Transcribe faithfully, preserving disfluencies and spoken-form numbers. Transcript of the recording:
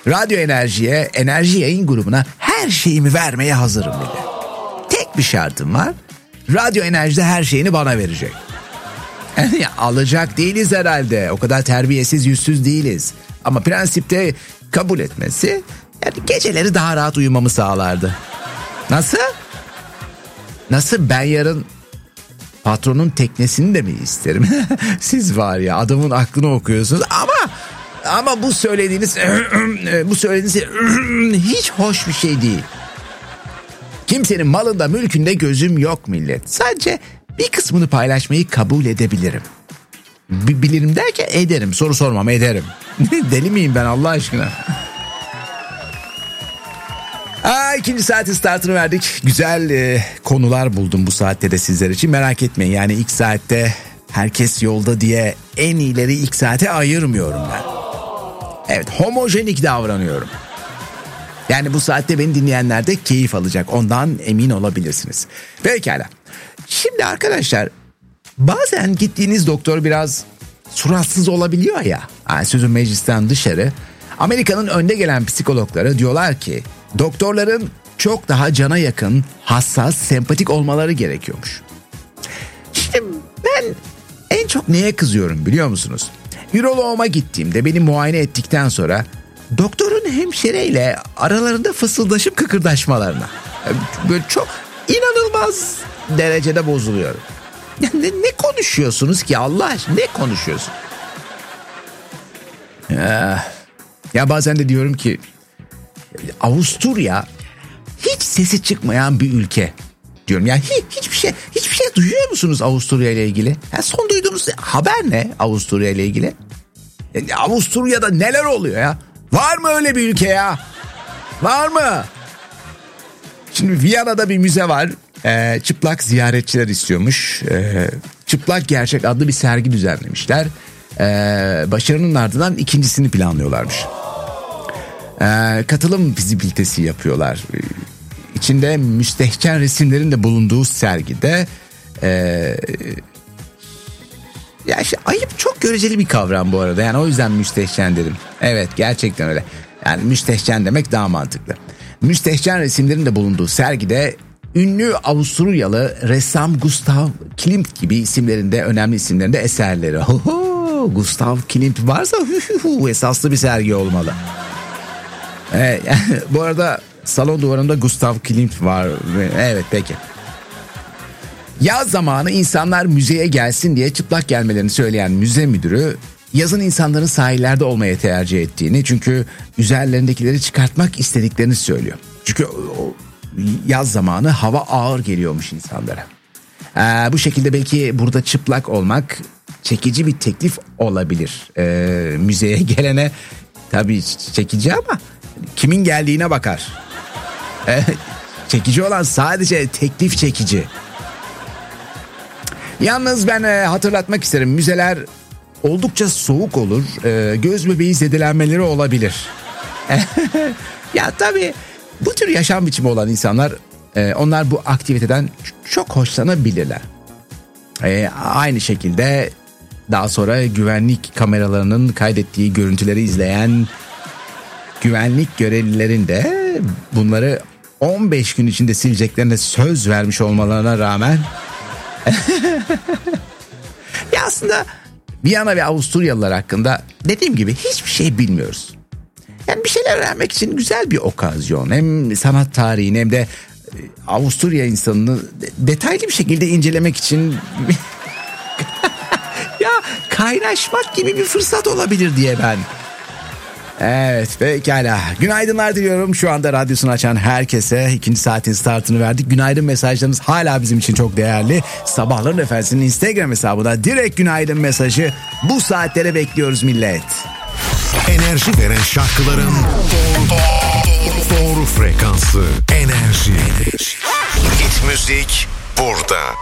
Radyo Enerji'ye, Enerji Yayın Grubu'na her şeyimi vermeye hazırım bile. Tek bir şartım var. Radyo Enerji'de her şeyini bana verecek. Alacak değiliz herhalde. O kadar terbiyesiz, yüzsüz değiliz. Ama prensipte kabul etmesi, yani geceleri daha rahat uyumamı sağlardı. Nasıl? Nasıl ben yarın patronun teknesini de mi isterim? Siz var ya, adamın aklını okuyorsunuz ama ama bu söylediğiniz bu söylediğiniz hiç hoş bir şey değil. Kimsenin malında, mülkünde gözüm yok millet. Sadece bir kısmını paylaşmayı kabul edebilirim. B- bilirim derken ederim. Soru sormam, ederim. Deli miyim ben Allah aşkına? Aa, ikinci saatin startını verdik. Güzel e, konular buldum bu saatte de sizler için. Merak etmeyin, yani ilk saatte herkes yolda diye en iyileri ilk saate ayırmıyorum ben. Evet, homojenik davranıyorum. Yani bu saatte beni dinleyenler de keyif alacak. Ondan emin olabilirsiniz. Pekala. Şimdi arkadaşlar, bazen gittiğiniz doktor biraz suratsız olabiliyor ya. Yani sözün meclisten dışarı. Amerika'nın önde gelen psikologları diyorlar ki doktorların çok daha cana yakın, hassas, sempatik olmaları gerekiyormuş. Şimdi ben en çok neye kızıyorum biliyor musunuz? Üroloğuma gittiğimde beni muayene ettikten sonra doktorun hemşireyle aralarında fısıldaşıp kıkırdaşmalarına böyle çok inanılmaz derecede bozuluyorum. Ya ne, ne konuşuyorsunuz ki Allah aşkına, ne konuşuyorsun? Ya, ya bazen de diyorum ki Avusturya hiç sesi çıkmayan bir ülke diyorum. Yani hiç, hiçbir şey hiçbir şey duyuyor musunuz Avusturya ile ilgili? Yani son duyduğunuz haber ne Avusturya ile ilgili? Yani Avusturya'da neler oluyor ya? Var mı öyle bir ülke ya? Var mı? Şimdi Viyana'da bir müze var. Ee, çıplak ziyaretçiler istiyormuş. Ee, Çıplak Gerçek adlı bir sergi düzenlemişler. Ee, başarının ardından ikincisini planlıyorlarmış. Ee, katılım fizibilitesi yapıyorlar. Ee, içinde müstehcen resimlerin de bulunduğu sergide ee, ya işte ayıp çok göreceli bir kavram bu arada. Yani o yüzden müstehcen dedim. Evet, gerçekten öyle. Yani müstehcen demek daha mantıklı. Müstehcen resimlerin de bulunduğu sergide ünlü Avusturyalı ressam Gustav Klimt gibi isimlerinde, önemli isimlerinde eserleri. Oho, Gustav Klimt varsa esaslı bir sergi olmalı. Evet, bu arada salon duvarında Gustav Klimt var. Evet, peki. Yaz zamanı insanlar müzeye gelsin diye çıplak gelmelerini söyleyen müze müdürü yazın insanların sahillerde olmaya tercih ettiğini, çünkü üzerlerindekileri çıkartmak istediklerini söylüyor. Çünkü o yaz zamanı hava ağır geliyormuş insanlara. Ee, bu şekilde belki burada çıplak olmak çekici bir teklif olabilir. Ee, müzeye gelene tabii çekici ama kimin geldiğine bakar. Ee, çekici olan sadece teklif çekici. Yalnız ben e, hatırlatmak isterim, müzeler oldukça soğuk olur, e, göz bebeği zedelenmeleri olabilir. Ya tabii bu tür yaşam biçimi olan insanlar, e, onlar bu aktiviteden çok hoşlanabilirler. E, aynı şekilde daha sonra güvenlik kameralarının kaydettiği görüntüleri izleyen güvenlik görevlilerin de bunları on beş gün içinde sileceklerine söz vermiş olmalarına rağmen ya aslında Viyana ve Avusturyalılar hakkında dediğim gibi hiçbir şey bilmiyoruz. Yani bir şeyler öğrenmek için güzel bir okazyon. Hem sanat tarihini hem de Avusturya insanını detaylı bir şekilde incelemek için ya kaynaşmak gibi bir fırsat olabilir diye ben. Evet, pekala. Günaydınlar diliyorum. Şu anda radyosunu açan herkese ikinci saatin startını verdik. Günaydın mesajlarınız hala bizim için çok değerli. Sabahların Efendisi'nin Instagram hesabına direkt günaydın mesajı bu saatlere bekliyoruz millet. Enerji veren şarkıların doğru, doğru frekansı. Enerji. Hit müzik burada.